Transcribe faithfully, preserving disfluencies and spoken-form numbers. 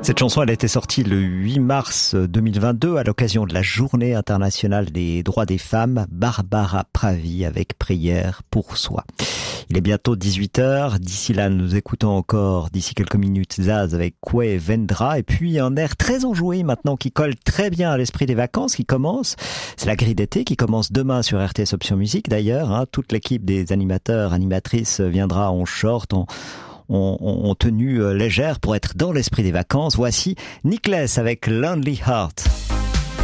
Cette chanson, elle a été sortie le huit mars deux mille vingt-deux à l'occasion de la Journée internationale des droits des femmes. Barbara Pravi avec Prière pour soi. Il est bientôt dix-huit heures. D'ici là, nous écoutons encore, d'ici quelques minutes, Zaz avec Kwe Vendra. Et puis un air très enjoué maintenant qui colle très bien à l'esprit des vacances qui commence. C'est la grille d'été qui commence demain sur R T S Option Musique d'ailleurs. Hein. Toute l'équipe des animateurs, animatrices viendra en short, en En, en, en tenue légère pour être dans l'esprit des vacances. Voici Nicholas avec Lonely Heart.